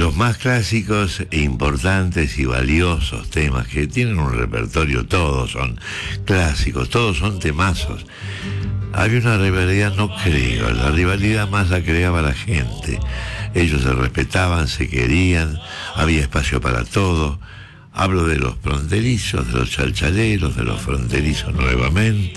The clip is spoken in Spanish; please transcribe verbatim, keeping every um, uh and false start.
los más clásicos e importantes y valiosos temas que tienen un repertorio, todos son clásicos, todos son temazos. Había una rivalidad, no creo, la rivalidad más la creaba la gente. Ellos se respetaban, se querían, había espacio para todo. Hablo de los fronterizos, de los chalchaleros, de los fronterizos nuevamente.